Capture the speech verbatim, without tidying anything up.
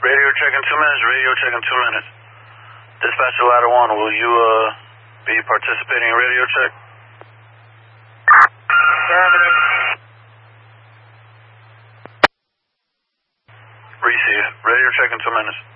Radio check in two minutes, radio check in two minutes. Dispatcher Ladder one, will you uh, be participating in radio check? Affirmative. Receive. Radio check in two minutes.